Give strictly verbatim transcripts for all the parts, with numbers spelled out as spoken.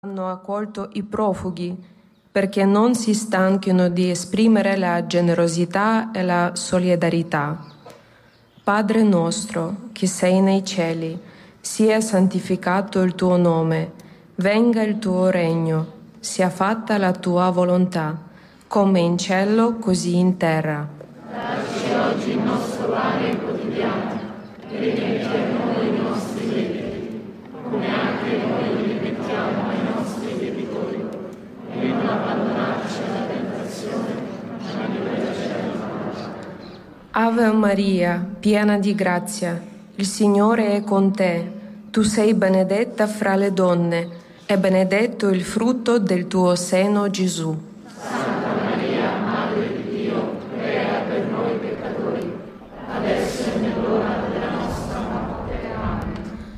hanno accolto i profughi perché non si stanchino di esprimere la generosità e la solidarietà. Padre nostro, che sei nei cieli, sia santificato il tuo nome, venga il tuo regno, sia fatta la tua volontà, come in cielo così in terra. Dacci oggi il nostro pane quotidiano e rimetti a noi i nostri debiti, come anche noi rimettiamo ai nostri debitori, e non abbandonarci alla tentazione, ma liberaci dal male. Ave Maria, piena di grazia, il Signore è con te. Tu sei benedetta fra le donne, e benedetto il frutto del tuo seno, Gesù. Santa Maria, Madre di Dio, prega per noi peccatori, adesso e nell'ora della nostra morte. Amen.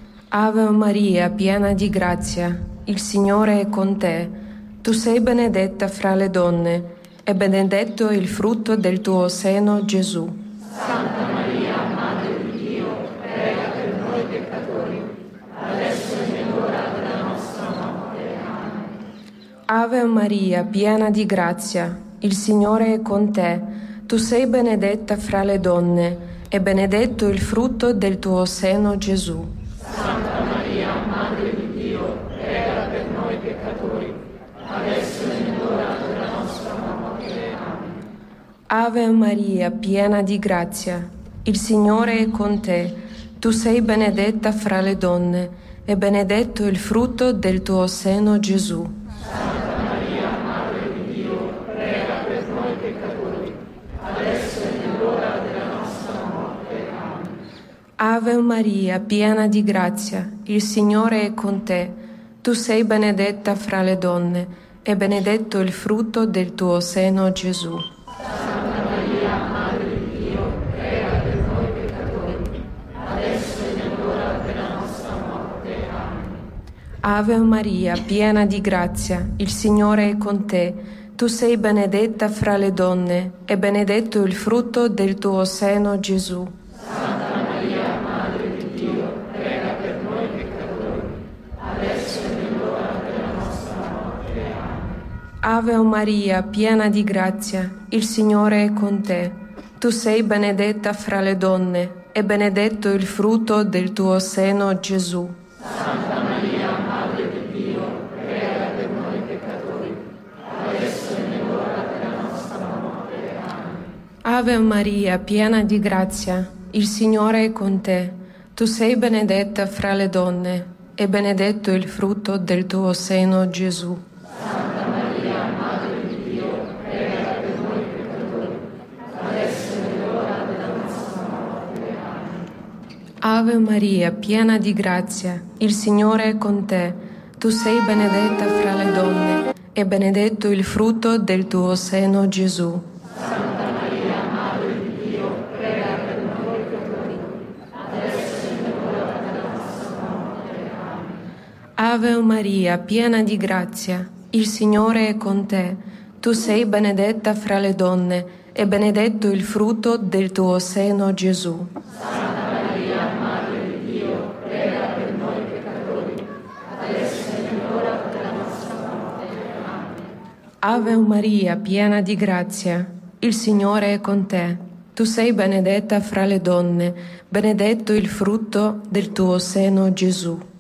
Ave Maria, piena di grazia, il Signore è con te. Tu sei benedetta fra le donne, e benedetto il frutto del tuo seno, Gesù. Santa Maria, Madre di Dio, prega per noi peccatori, adesso e nell'ora della nostra morte. Amen. Ave Maria, piena di grazia, il Signore è con te. Tu sei benedetta fra le donne, e benedetto il frutto del tuo seno, Gesù. Santa Maria, Madre di Dio, prega per noi peccatori, adesso e nell'ora della nostra morte. Amen. Ave Maria, piena di grazia, il Signore è con te. Tu sei benedetta fra le donne, e benedetto il frutto del tuo seno, Gesù. Santa Maria, Madre di Dio, prega per noi peccatori, adesso e nell'ora della nostra morte. Amen. Ave Maria, piena di grazia, il Signore è con te. Tu sei benedetta fra le donne, e benedetto il frutto del tuo seno, Gesù. Santa Maria, Madre di Dio, prega per noi peccatori, adesso e nell'ora della nostra morte. Amen. Ave Maria, piena di grazia, il Signore è con te. Tu sei benedetta fra le donne, e benedetto il frutto del tuo seno, Gesù. Santa Maria, Madre di Dio, prega per noi peccatori, adesso e nell'ora della nostra morte. Amen. Ave Maria, piena di grazia, il Signore è con te. Tu sei benedetta fra le donne, e benedetto il frutto del tuo seno, Gesù. Santa Maria, Madre di Dio, prega per noi peccatori, adesso e nell'ora della nostra morte. Amen. Ave Maria, piena di grazia, il Signore è con te. Tu sei benedetta fra le donne, e benedetto il frutto del tuo seno, Gesù. Santa Maria, Madre di Dio, prega per noi peccatori, adesso e nell'ora della nostra morte. Amen. Ave Maria, piena di grazia, il Signore è con te. Tu sei benedetta fra le donne, e benedetto il frutto del tuo seno, Gesù. Santa Maria, Madre di Dio, prega per noi peccatori, adesso e nell'ora della nostra morte. Amen. Ave Maria, piena di grazia, il Signore è con te. Tu sei benedetta fra le donne, e benedetto il frutto del tuo seno, Gesù. Santa Maria, Madre di Dio, prega per noi peccatori, adesso e nell'ora della nostra morte. Amen. Ave Maria, piena di grazia, il Signore è con te. Tu sei benedetta fra le donne, benedetto il frutto del tuo seno, Gesù.